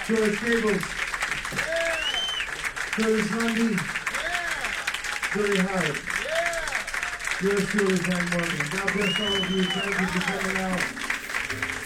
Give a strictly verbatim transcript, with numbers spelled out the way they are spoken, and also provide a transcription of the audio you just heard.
George Gables, Curtis Lundy, Billy Howard. Yours truly, Frank Morgan. God bless all of you. Thank you for coming out.